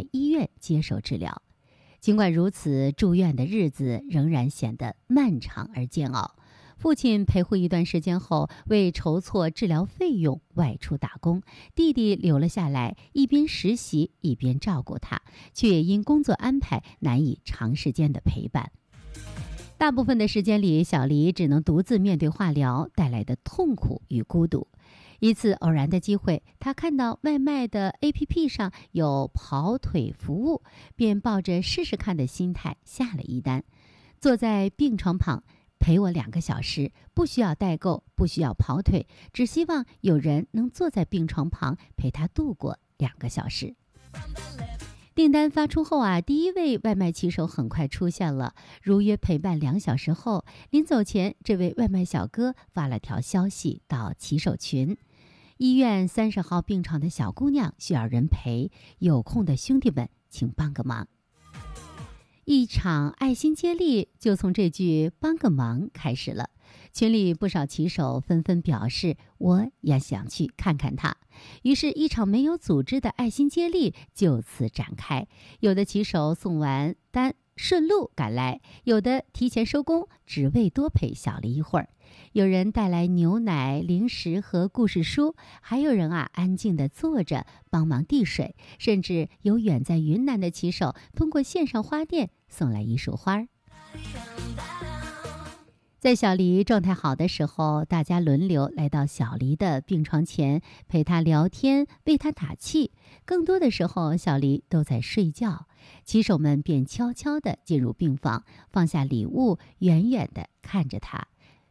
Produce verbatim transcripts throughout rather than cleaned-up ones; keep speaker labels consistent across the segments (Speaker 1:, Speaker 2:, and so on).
Speaker 1: 在医院接受治疗。尽管如此，住院的日子仍然显得漫长而煎熬。父亲陪护一段时间后，为筹措治疗费用外出打工，弟弟留了下来，一边实习一边照顾他，却也因工作安排难以长时间的陪伴。大部分的时间里，小黎只能独自面对化疗带来的痛苦与孤独。一次偶然的机会，他看到外卖的 A P P 上有跑腿服务，便抱着试试看的心态下了一单。坐在病床旁，陪我两个小时，不需要代购，不需要跑腿，只希望有人能坐在病床旁陪他度过两个小时。订单发出后啊，第一位外卖骑手很快出现了，如约陪伴两小时后，临走前，这位外卖小哥发了条消息到骑手群：医院三十号病床的小姑娘需要人陪，有空的兄弟们请帮个忙。一场爱心接力就从这句帮个忙开始了。群里不少骑手纷纷表示我也想去看看他，于是一场没有组织的爱心接力就此展开。有的骑手送完单顺路赶来，有的提前收工，只为多陪小黎一会儿。有人带来牛奶、零食和故事书，还有人啊安静地坐着帮忙递水，甚至有远在云南的骑手通过线上花店送来一束花。在小黎状态好的时候，大家轮流来到小黎的病床前，陪他聊天，为他打气。更多的时候，小黎都在睡觉，骑手们便悄悄地进入病房，放下礼物，远远地看着他，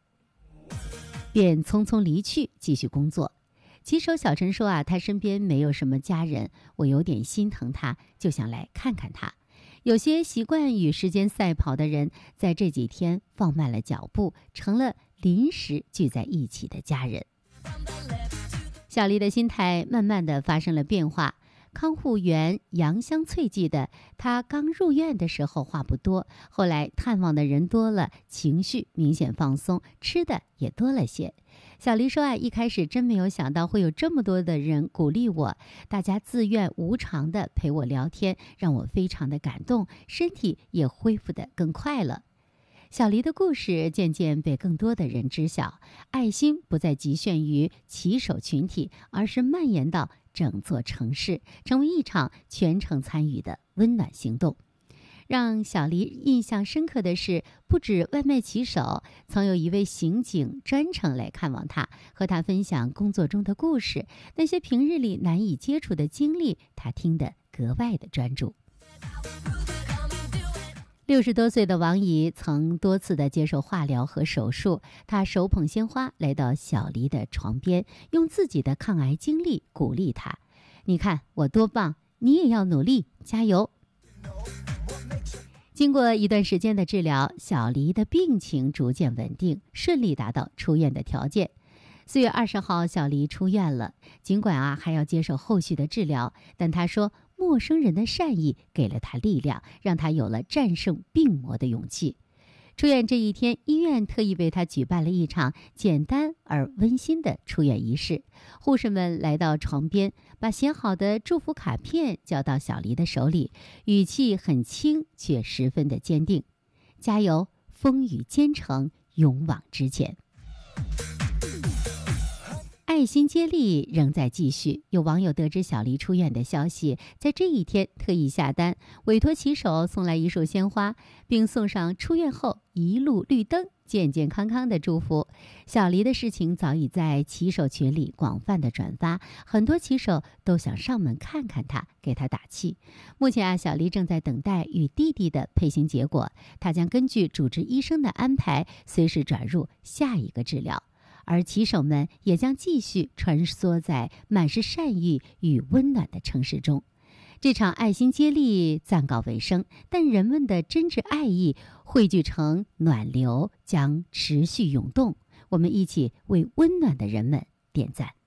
Speaker 1: 便匆匆离去，继续工作。骑手小陈说啊，他身边没有什么家人，我有点心疼他，就想来看看他。有些习惯与时间赛跑的人，在这几天放慢了脚步，成了临时聚在一起的家人。小黎的心态慢慢的发生了变化。康护员杨香翠记得，她刚入院的时候话不多，后来探望的人多了，情绪明显放松，吃的也多了些。小黎说啊，一开始真没有想到会有这么多的人鼓励我，大家自愿无偿的陪我聊天，让我非常的感动，身体也恢复得更快了。小黎的故事渐渐被更多的人知晓，爱心不再局限于骑手群体，而是蔓延到整座城市，成为一场全程参与的温暖行动。让小黎印象深刻的是，不止外卖骑手，曾有一位刑警专程来看望他，和他分享工作中的故事，那些平日里难以接触的经历，他听得格外的专注。六十多岁的王姨曾多次的接受化疗和手术，她手捧鲜花来到小黎的床边，用自己的抗癌经历鼓励他：你看我多棒，你也要努力，加油。经过一段时间的治疗，小黎的病情逐渐稳定，顺利达到出院的条件。四月二十号，小黎出院了。尽管啊还要接受后续的治疗，但他说陌生人的善意给了他力量，让他有了战胜病魔的勇气。出院这一天，医院特意为他举办了一场简单而温馨的出院仪式。护士们来到床边，把写好的祝福卡片交到小黎的手里，语气很轻，却十分的坚定：加油，风雨兼程，勇往直前。爱心接力仍在继续，有网友得知小黎出院的消息，在这一天特意下单，委托骑手送来一束鲜花，并送上出院后一路绿灯，健健康康的祝福。小黎的事情早已在骑手群里广泛的转发，很多骑手都想上门看看他，给他打气。目前啊，小黎正在等待与弟弟的配型结果，他将根据主治医生的安排，随时转入下一个治疗。而骑手们也将继续穿梭在满是善意与温暖的城市中。这场爱心接力暂告尾声，但人们的真挚爱意汇聚成暖流，将持续涌动。我们一起为温暖的人们点赞。